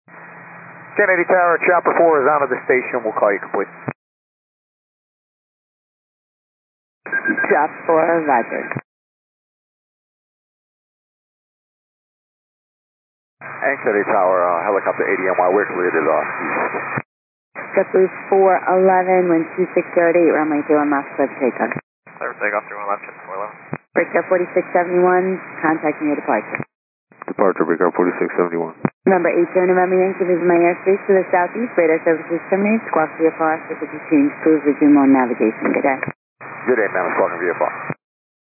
Kennedy Tower, Chopper 4 is out of the station. We'll call you complete. Drop 4, roger. And Kennedy Tower, helicopter ADMY, we're cleared to the east. JetBlue 411, wind 2608, runway 31 left, clear for takeoff. Clear for takeoff, 31 left, 411. Breakout 4671, contacting your departure. Departure, breakout 4671. Number 8 November Yankee, this is my airspace to the southeast. Radar services terminated. Squawk VFR, frequency change, please resume on navigation. Good day. Good day, ma'am. Squawk VFR.